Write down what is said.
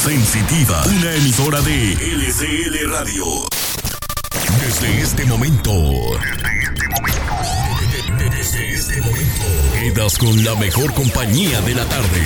Sensitiva, una emisora de LCL Radio. Desde este momento, quedas con la mejor compañía de la tarde.